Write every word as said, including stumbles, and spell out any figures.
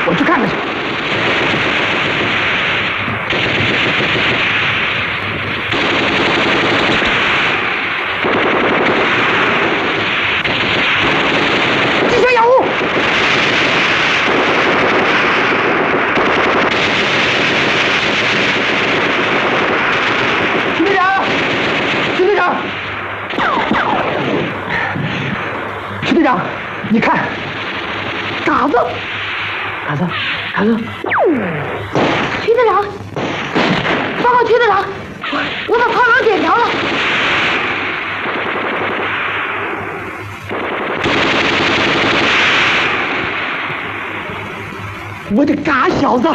我去看看去。击拳掩护！徐队长，徐队长，徐队长，你看，嘎子。 卡子，卡子，徐队长，报告徐队长，我把炮楼点着了。我的嘎小子，